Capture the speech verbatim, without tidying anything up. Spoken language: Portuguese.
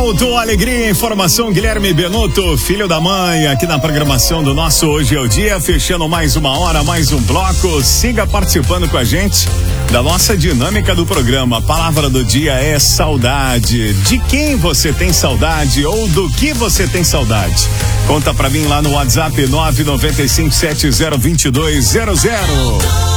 Alto, alegria, informação, Guilherme Benuto, filho da mãe, aqui na programação do nosso Hoje é o Dia, fechando mais uma hora, mais um bloco. Siga participando com a gente da nossa dinâmica do programa. A palavra do dia é saudade. De quem você tem saudade ou do que você tem saudade? Conta pra mim lá no WhatsApp nove nove cinco sete zero dois dois zero zero.